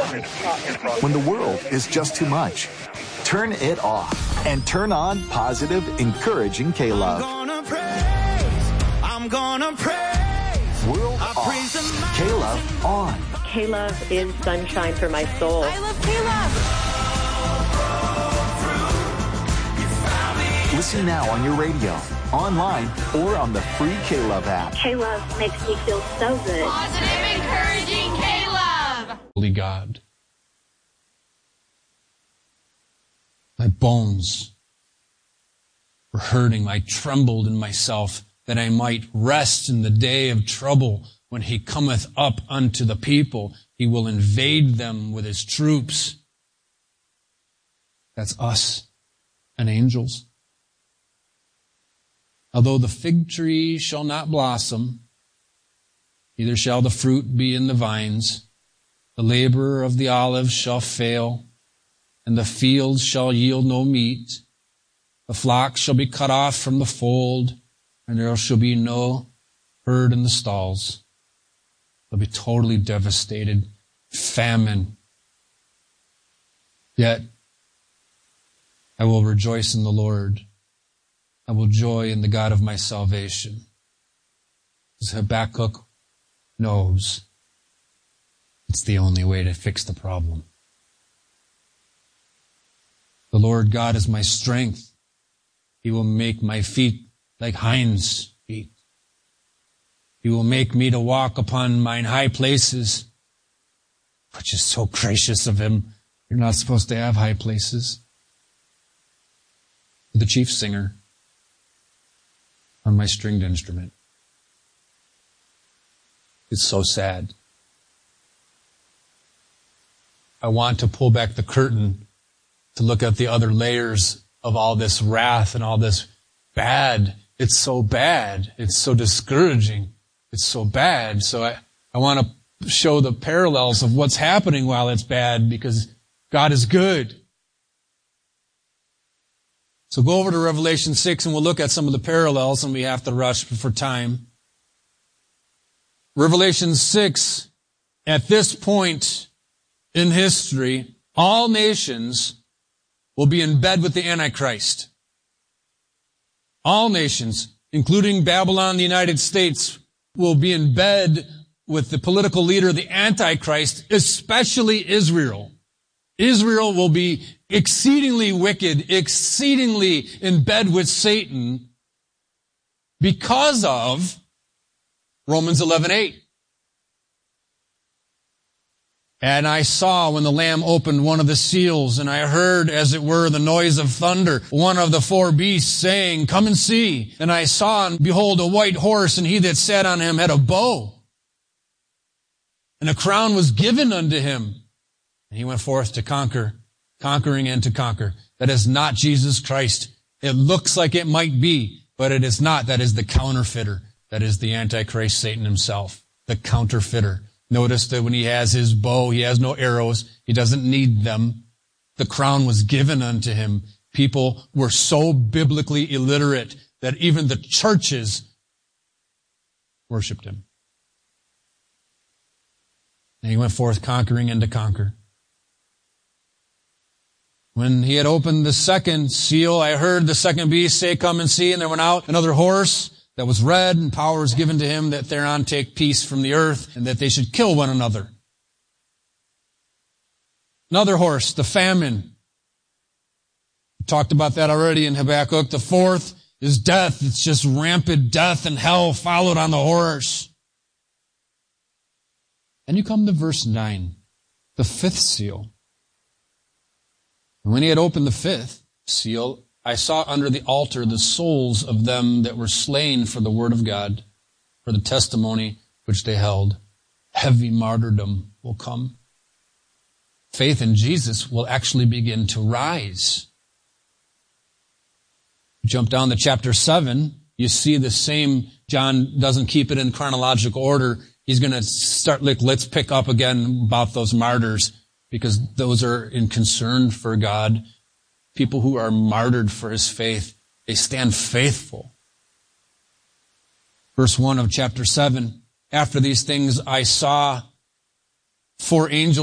When the world is just too much, turn it off and turn on positive, encouraging K-Love. I'm gonna praise. World off. K-Love on. K-Love is sunshine for my soul. I love K-Love. Listen now on your radio, online, or on the free K-Love app. K-Love makes me feel so good. Positive, encouraging K-Love. Holy God, my bones were hurting. I trembled in myself that I might rest in the day of trouble. When he cometh up unto the people, he will invade them with his troops. That's us and angels. Although the fig tree shall not blossom, neither shall the fruit be in the vines, the labor of the olive shall fail, and the fields shall yield no meat. The flock shall be cut off from the fold, and there shall be no herd in the stalls. They'll be totally devastated. Famine. Yet, I will rejoice in the Lord. I will joy in the God of my salvation. As Habakkuk knows, it's the only way to fix the problem. The Lord God is my strength. He will make my feet like hinds' feet. He will make me to walk upon mine high places, which is so gracious of him. You're not supposed to have high places. The chief singer on my stringed instrument. It's so sad. I want to pull back the curtain to look at the other layers of all this wrath and all this bad. It's so bad. It's so discouraging. It's so bad. So I want to show the parallels of what's happening while it's bad, because God is good. So go over to Revelation 6 and we'll look at some of the parallels, and we have to rush for time. Revelation 6, at this point in history, all nations will be in bed with the Antichrist. All nations, including Babylon, the United States, will be in bed with the political leader, the Antichrist, especially Israel. Israel will be exceedingly wicked, exceedingly in bed with Satan because of Romans 11:8. And I saw when the Lamb opened one of the seals, and I heard, as it were, the noise of thunder, one of the four beasts saying, "Come and see." And I saw, and behold, a white horse, and he that sat on him had a bow. And a crown was given unto him. And he went forth to conquer, conquering and to conquer. That is not Jesus Christ. It looks like it might be, but it is not. That is the counterfeiter. That is the Antichrist, Satan himself, the counterfeiter. Notice that when he has his bow, he has no arrows. He doesn't need them. The crown was given unto him. People were so biblically illiterate that even the churches worshipped him. And he went forth conquering and to conquer. When he had opened the second seal, I heard the second beast say, "Come and see." And there went out another horse that was red, and power was given to him that thereon take peace from the earth, and that they should kill one another. Another horse, the famine. We talked about that already in Habakkuk. The fourth is death. It's just rampant death and hell followed on the horse. And you come to verse 9, the fifth seal. And when he had opened the fifth seal, I saw under the altar the souls of them that were slain for the word of God, for the testimony which they held. Heavy martyrdom will come. Faith in Jesus will actually begin to rise. Jump down to chapter 7, you see the same. John doesn't keep it in chronological order. He's going to start, let's pick up again about those martyrs, because those are in concern for God. People who are martyred for his faith, they stand faithful. Verse 1 of chapter 7, after these things I saw 4 angels